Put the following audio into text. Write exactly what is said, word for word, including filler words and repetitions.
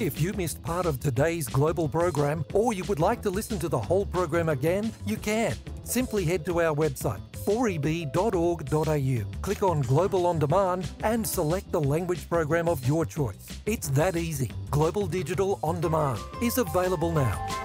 If you missed part of today's global program, or you would like to listen to the whole program again, you can. Simply head to our website, four e b dot org dot a u. Click on Global On Demand and select the language program of your choice. It's that easy. Global Digital On Demand is available now.